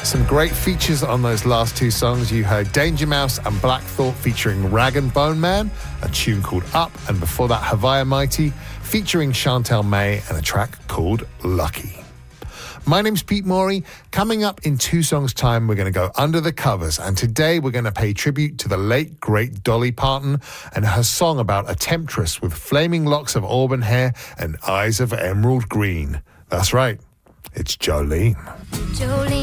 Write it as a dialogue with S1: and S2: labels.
S1: Some great features on those last two songs. You heard Danger Mouse and Black Thought featuring Rag and Bone Man, a tune called Up, and before that Hawaii Mighty featuring Chantel May and a track called Lucky. My name's Pete Morey. Coming up in 2 songs' time, we're going to go under the covers, and today we're going to pay tribute to the late, great Dolly Parton and her song about a temptress with flaming locks of auburn hair and eyes of emerald green. That's right, it's Jolene.
S2: Jolene.